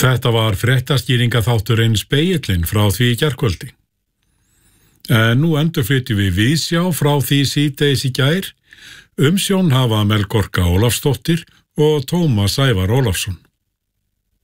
Þetta var fréttaskýringaþátturinn Spegillinn frá því í gærkvöldi. En nú endurflytjum við viðsjá frá því síðdegis í gær. Umsjón hafa Melkorka Ólafsdóttir og Tómas Ævar Ólafsson.